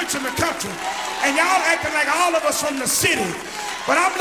preach in the country, and y'all acting like all of us from the city. But I'm